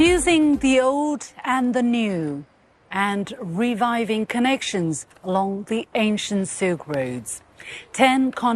Fusing the old and the new and reviving connections along the ancient Silk Roads. 10